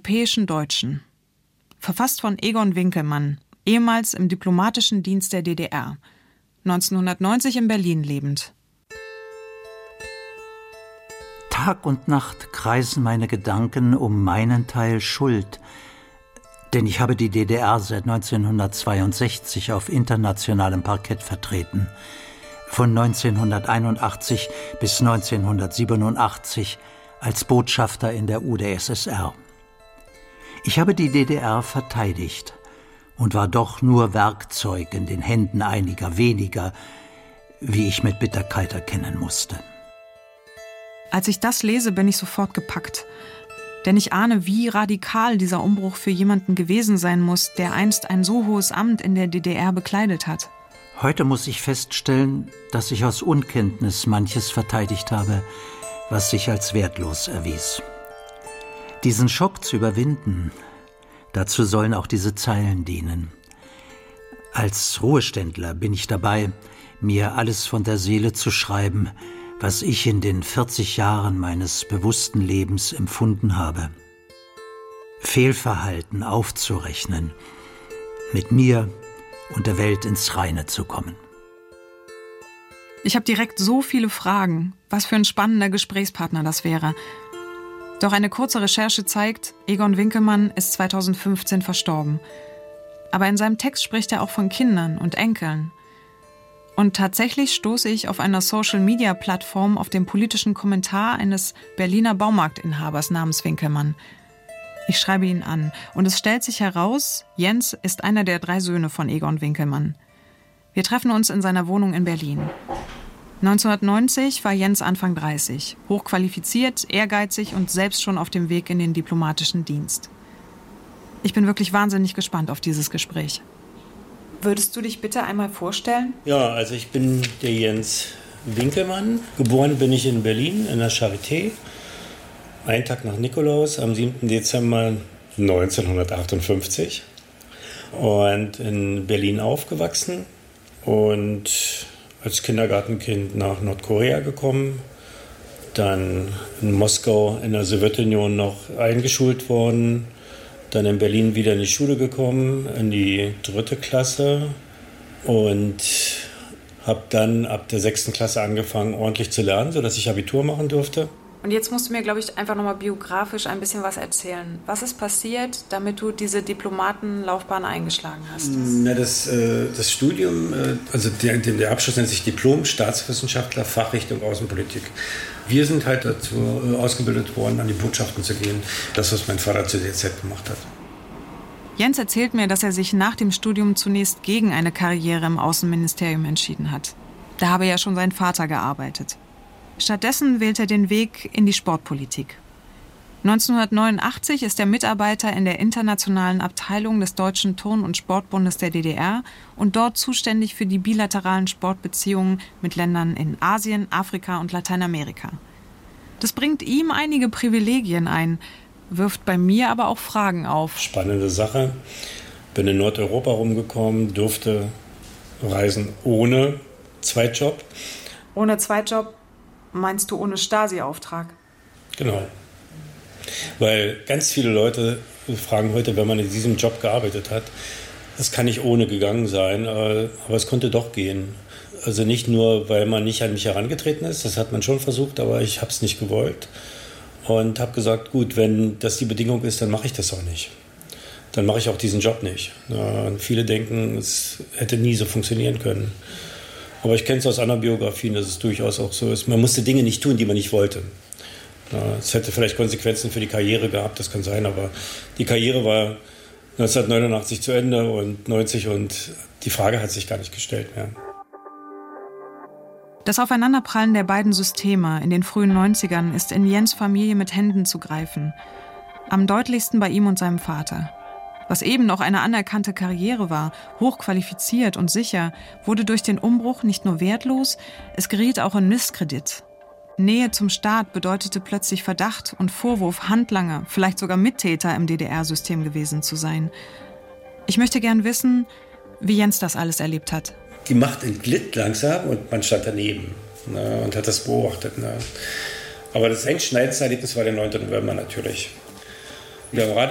europäischen Deutschen. Verfasst von Egon Winkelmann, ehemals im diplomatischen Dienst der DDR, 1990 in Berlin lebend. Tag und Nacht kreisen meine Gedanken um meinen Teil Schuld, denn ich habe die DDR seit 1962 auf internationalem Parkett vertreten, von 1981 bis 1987 als Botschafter in der UdSSR. Ich habe die DDR verteidigt und war doch nur Werkzeug in den Händen einiger weniger, wie ich mit Bitterkeit erkennen musste. Als ich das lese, bin ich sofort gepackt. Denn ich ahne, wie radikal dieser Umbruch für jemanden gewesen sein muss, der einst ein so hohes Amt in der DDR bekleidet hat. Heute muss ich feststellen, dass ich aus Unkenntnis manches verteidigt habe, was sich als wertlos erwies. Diesen Schock zu überwinden, dazu sollen auch diese Zeilen dienen. Als Ruheständler bin ich dabei, mir alles von der Seele zu schreiben, was ich in den 40 Jahren meines bewussten Lebens empfunden habe. Fehlverhalten aufzurechnen, mit mir und der Welt ins Reine zu kommen. Ich habe direkt so viele Fragen, was für ein spannender Gesprächspartner das wäre. Doch eine kurze Recherche zeigt, Egon Winkelmann ist 2015 verstorben. Aber in seinem Text spricht er auch von Kindern und Enkeln. Und tatsächlich stoße ich auf einer Social-Media-Plattform auf den politischen Kommentar eines Berliner Baumarktinhabers namens Winkelmann. Ich schreibe ihn an und es stellt sich heraus, Jens ist einer der 3 Söhne von Egon Winkelmann. Wir treffen uns in seiner Wohnung in Berlin. 1990 war Jens Anfang 30, hochqualifiziert, ehrgeizig und selbst schon auf dem Weg in den diplomatischen Dienst. Ich bin wirklich wahnsinnig gespannt auf dieses Gespräch. Würdest du dich bitte einmal vorstellen? Ja, also ich bin der Jens Winkelmann. Geboren bin ich in Berlin, in der Charité. Einen Tag nach Nikolaus, am 7. Dezember 1958. Und in Berlin aufgewachsen und als Kindergartenkind nach Nordkorea gekommen. Dann in Moskau in der Sowjetunion noch eingeschult worden. Dann in Berlin wieder in die Schule gekommen, in die 3. Klasse. Und habe dann ab der 6. Klasse angefangen, ordentlich zu lernen, sodass ich Abitur machen durfte. Und jetzt musst du mir, glaube ich, einfach nochmal biografisch ein bisschen was erzählen. Was ist passiert, damit du diese Diplomatenlaufbahn eingeschlagen hast? Na, das Studium, also der Abschluss nennt sich Diplom Staatswissenschaftler, Fachrichtung Außenpolitik. Wir sind halt dazu ausgebildet worden, an die Botschaften zu gehen. Das, was mein Vater zu der Zeit gemacht hat. Jens erzählt mir, dass er sich nach dem Studium zunächst gegen eine Karriere im Außenministerium entschieden hat. Da habe ja schon sein Vater gearbeitet. Stattdessen wählt er den Weg in die Sportpolitik. 1989 ist er Mitarbeiter in der internationalen Abteilung des Deutschen Turn- und Sportbundes der DDR und dort zuständig für die bilateralen Sportbeziehungen mit Ländern in Asien, Afrika und Lateinamerika. Das bringt ihm einige Privilegien ein, wirft bei mir aber auch Fragen auf. Spannende Sache. Bin in Nordeuropa rumgekommen, durfte reisen ohne Zweitjob. Ohne Zweitjob? Meinst du ohne Stasi-Auftrag? Genau. Weil ganz viele Leute fragen heute, wenn man in diesem Job gearbeitet hat, das kann nicht ohne gegangen sein, aber es konnte doch gehen. Also nicht nur, weil man nicht an mich herangetreten ist, das hat man schon versucht, aber ich habe es nicht gewollt. Und habe gesagt, gut, wenn das die Bedingung ist, dann mache ich das auch nicht. Dann mache ich auch diesen Job nicht. Ja, und viele denken, es hätte nie so funktionieren können. Aber ich kenne es aus anderen Biografien, dass es durchaus auch so ist. Man musste Dinge nicht tun, die man nicht wollte. Es hätte vielleicht Konsequenzen für die Karriere gehabt, das kann sein, aber die Karriere war 1989 zu Ende und 90 und die Frage hat sich gar nicht gestellt mehr. Das Aufeinanderprallen der beiden Systeme in den frühen 90ern ist in Jens' Familie mit Händen zu greifen. Am deutlichsten bei ihm und seinem Vater. Was eben noch eine anerkannte Karriere war, hochqualifiziert und sicher, wurde durch den Umbruch nicht nur wertlos, es geriet auch in Misskredit. Nähe zum Staat bedeutete plötzlich Verdacht und Vorwurf, Handlanger, vielleicht sogar Mittäter im DDR-System gewesen zu sein. Ich möchte gern wissen, wie Jens das alles erlebt hat. Die Macht entglitt langsam und man stand daneben und hat das beobachtet. Aber das einschneidendste Erlebnis war der 9. November natürlich. Wir haben